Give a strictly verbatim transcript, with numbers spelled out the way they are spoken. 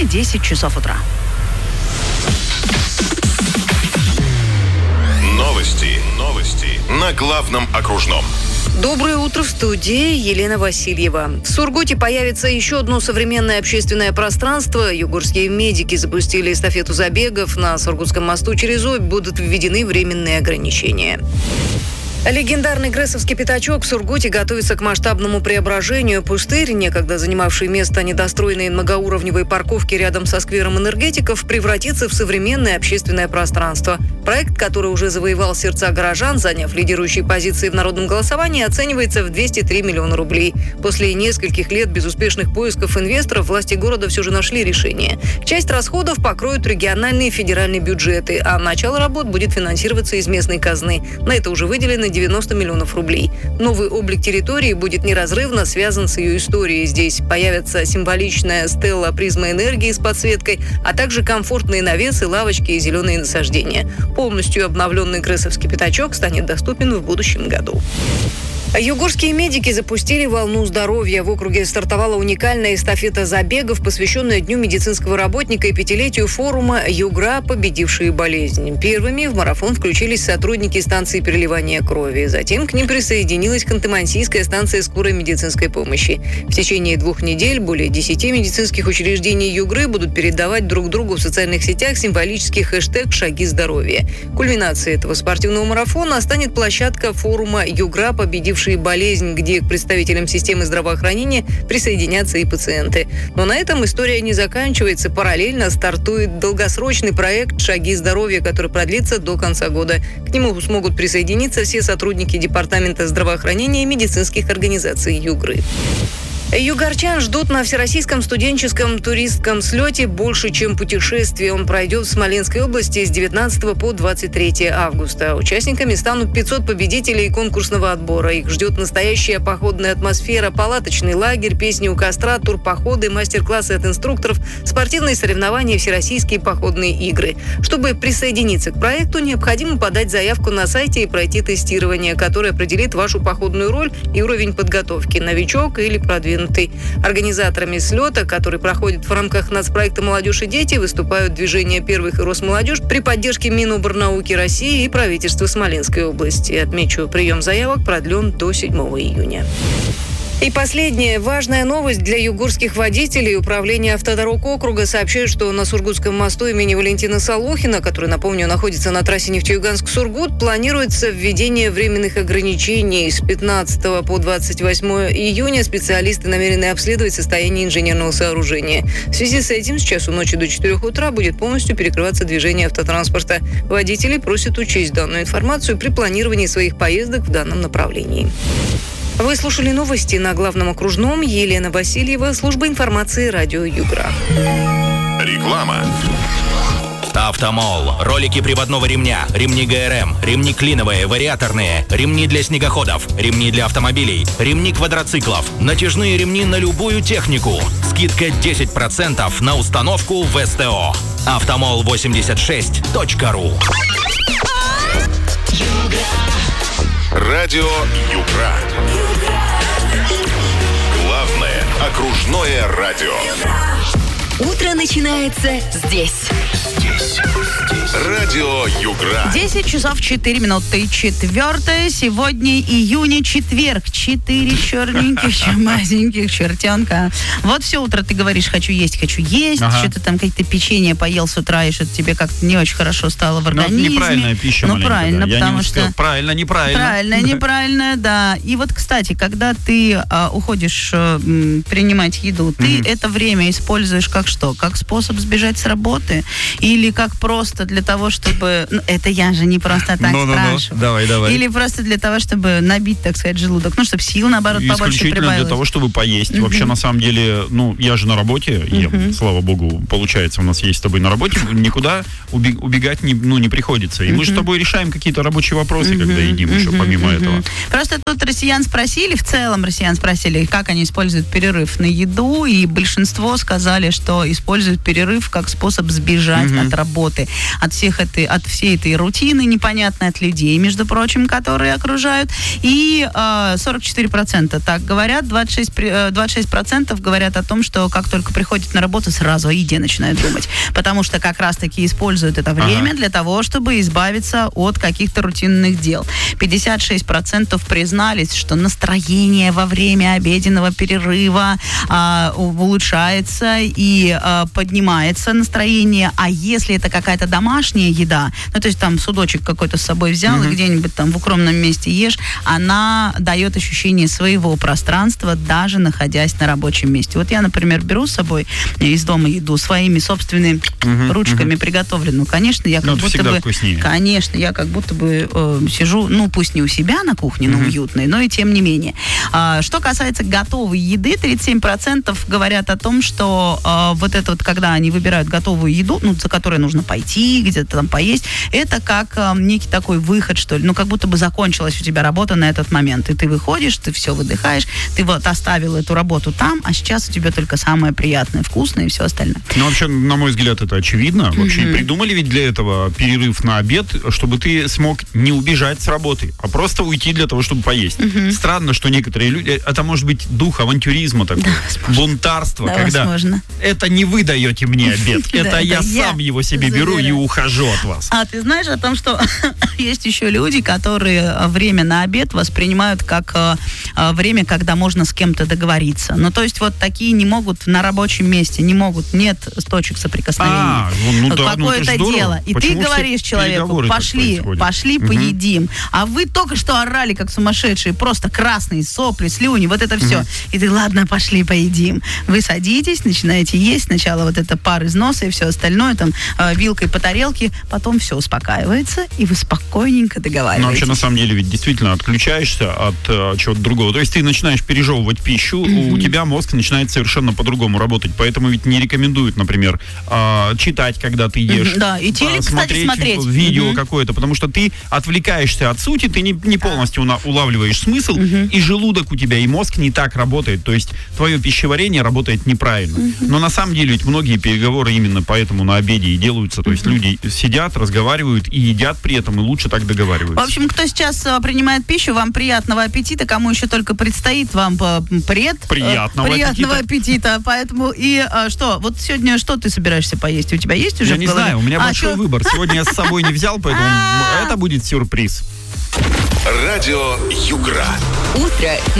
Время десять часов утра. Новости. Новости. На главном окружном. Доброе утро, в студии Елена Васильева. В Сургуте появится еще одно современное общественное пространство. Югорские медики запустили эстафету забегов. На Сургутском мосту через Обь будут введены временные ограничения. Легендарный Грессовский пятачок в Сургуте готовится к масштабному преображению. Пустырь, некогда занимавший место недостроенной многоуровневой парковки рядом со сквером энергетиков, превратится в современное общественное пространство. Проект, который уже завоевал сердца горожан, заняв лидирующие позиции в народном голосовании, оценивается в двести три миллиона рублей. После нескольких лет безуспешных поисков инвесторов власти города все же нашли решение. Часть расходов покроют региональные и федеральные бюджеты, а начало работ будет финансироваться из местной казны. На это уже выделено девяносто миллионов рублей. Новый облик территории будет неразрывно связан с ее историей. Здесь появится символичная стелла призма энергии с подсветкой, а также комфортные навесы, лавочки и зеленые насаждения. Полностью обновленный Грессовский пятачок станет доступен в будущем году. Югорские медики запустили волну здоровья. В округе стартовала уникальная эстафета забегов, посвященная Дню медицинского работника и пятилетию форума «Югра. Победившие болезнь». Первыми в марафон включились сотрудники станции переливания крови. Затем к ним присоединилась Ханты-Мансийская станция скорой медицинской помощи. В течение двух недель более десяти медицинских учреждений Югры будут передавать друг другу в социальных сетях символический хэштег «Шаги здоровья». Кульминацией этого спортивного марафона станет площадка форума «Югра. Победившие болезнь», где к представителям системы здравоохранения присоединятся и пациенты. Но на этом история не заканчивается. Параллельно стартует долгосрочный проект «Шаги здоровья», который продлится до конца года. К нему смогут присоединиться все сотрудники Департамента здравоохранения и медицинских организаций Югры. Югорчан ждут на Всероссийском студенческом туристском слете больше, чем путешествие. Он пройдет в Смоленской области с девятнадцатого по двадцать третье августа. Участниками станут пятьсот победителей конкурсного отбора. Их ждет настоящая походная атмосфера, палаточный лагерь, песни у костра, турпоходы, мастер-классы от инструкторов, спортивные соревнования, всероссийские походные игры. Чтобы присоединиться к проекту, необходимо подать заявку на сайте и пройти тестирование, которое определит вашу походную роль и уровень подготовки – новичок или продвинутый. Организаторами слета, который проходит в рамках нацпроекта «Молодежь и дети», выступают движение «Первых» и «Росмолодежь» при поддержке Миноборнауки России и правительства Смоленской области. Отмечу, прием заявок продлен до седьмого июня. И последняя важная новость для югорских водителей. Управление автодорог округа сообщает, что на Сургутском мосту имени Валентина Солохина, который, напомню, находится на трассе Нефтеюганск-Сургут, планируется введение временных ограничений. С пятнадцатого по двадцать восьмое июня специалисты намерены обследовать состояние инженерного сооружения. В связи с этим с часу ночи до четырех утра будет полностью перекрываться движение автотранспорта. Водители просят учесть данную информацию при планировании своих поездок в данном направлении. Вы слушали новости на главном окружном. Елена Васильева, служба информации радио Югра. Реклама. Автомол. Ролики приводного ремня, ремни ГРМ, ремни клиновые, вариаторные, ремни для снегоходов, ремни для автомобилей, ремни квадроциклов, натяжные ремни на любую технику. Скидка десять процентов на установку в СТО. автомол восемьдесят шесть точка ру. Радио Югра. Главное окружное радио. Утро начинается здесь. Здесь. Здесь. Радио Югра. десять часов четыре минуты. Четвертое. Сегодня июня, четверг. Четыре черненьких, чумазеньких чертенка. Вот все утро ты говоришь, хочу есть, хочу есть. Ага. Что-то там какие-то печенья поел с утра, и что-то тебе как-то не очень хорошо стало в организме. Ну, неправильная пища Ну, маленько, правильно, да. потому Я не что... успел. Правильно, неправильно. Правильно, неправильно, да. И вот, кстати, когда ты а, уходишь а, принимать еду, ты mm-hmm. это время используешь как что? Как способ сбежать с работы? Или как просто для того, чтобы... Ну, это я же не просто так ну, спрашиваю. Ну, ну. Давай, давай. Или просто для того, чтобы набить, так сказать, желудок. Ну, чтобы сил, наоборот, побольше прибавилось. Исключительно для того, чтобы поесть. Mm-hmm. Вообще, на самом деле, ну, я же на работе ем. Mm-hmm. Слава богу, получается, у нас есть с тобой на работе. Никуда убегать не, ну, не приходится. И mm-hmm. мы же с тобой решаем какие-то рабочие вопросы, mm-hmm. когда едим mm-hmm. еще помимо mm-hmm. этого. Просто тут россиян спросили, в целом россиян спросили, как они используют перерыв на еду, и большинство сказали, что кто использует перерыв как способ сбежать mm-hmm. от работы, от всех этой, от всей этой рутины непонятной, от людей, между прочим, которые окружают. И э, сорок четыре процента так говорят, двадцать шесть, двадцать шесть процентов говорят о том, что как только приходят на работу, сразу о еде начинают думать. Потому что как раз-таки используют это время ага. для того, чтобы избавиться от каких-то рутинных дел. пятьдесят шесть процентов признались, что настроение во время обеденного перерыва а, улучшается и а, поднимается настроение. А если это какая-то домашняя еда, ну то есть там судочек какой-то с собой взял угу. и где-нибудь там в укромном месте ешь, она дает ощущение своего пространства, даже находясь на рабочем месте. Вот я, например, беру с собой из дома еду своими собственными угу, ручками угу. приготовленную. Конечно, я как ну, будто бы... вкуснее. Конечно, я как будто бы э, сижу, ну пусть не у себя на кухне, но угу. уютной, но и тем не менее. А, что касается готовой еды, тридцать семь процентов говорят о том, что э, вот это вот, когда они выбирают готовую еду, ну, за которой нужно пойти, где-то там поесть, это как э, некий такой выход, что ли. Ну, как будто бы закончилась у тебя работа на этот момент. И ты выходишь, ты все выдыхаешь, ты вот оставил эту работу там, а сейчас у тебя только самое приятное, вкусное и все остальное. Ну, вообще, на мой взгляд, это очевидно. Вообще, mm-hmm. придумали ведь для этого перерыв на обед, чтобы ты смог не убежать с работы, а просто уйти для того, чтобы поесть. Mm-hmm. Странно, что некоторые люди... Это может быть дух авантюризма такой, да, бунтарство, да, когда возможно. Это не вы даете мне обед, это я сам его себе беру и ухожу от вас. А ты знаешь о том, что есть еще люди, которые время на обед воспринимают как время, когда можно с кем-то договориться. Ну, то есть вот такие не могут на рабочем месте, не могут, нет точек соприкосновения. А, ну, ну, да, какое-то ну, дело. И Почему ты говоришь человеку, пошли, пошли, угу. поедим. А вы только что орали, как сумасшедшие, просто красные сопли, слюни, вот это все. Угу. И ты, ладно, пошли, поедим. Вы садитесь, начинаете есть. Сначала вот это пар из носа и все остальное, там, вилкой по тарелке, потом все успокаивается, и вы спокойненько договариваетесь. Ну, вообще, на самом деле, ведь действительно отключаешься от э, чего-то другого. То есть ты начинаешь пережевывать пищу, mm-hmm. у тебя мозг начинает совершенно по-другому работать. Поэтому ведь не рекомендуют, например, э, читать, когда ты ешь. Mm-hmm. Да, и телек, смотреть, кстати, смотреть. Видео mm-hmm. какое-то, потому что ты отвлекаешься от сути, ты не, не полностью на, улавливаешь смысл, mm-hmm. и желудок у тебя, и мозг не так работает. То есть твое пищеварение работает неправильно. Mm-hmm. Но на самом деле ведь многие переговоры именно поэтому на обеде и делаются. То есть mm-hmm. люди сидят, разговаривают и едят при этом, и лучше так договариваются. В общем, кто сейчас а, принимает пищу, вам приятного аппетита. Кому еще только предстоит, вам а, пред. Приятного, а, приятного аппетита. аппетита. Поэтому и а, что? Вот сегодня что ты собираешься поесть? У тебя есть уже? Я не знаю, у меня а, большой что? выбор. Сегодня я с собой не взял, поэтому это будет сюрприз. Радио Югра. Утро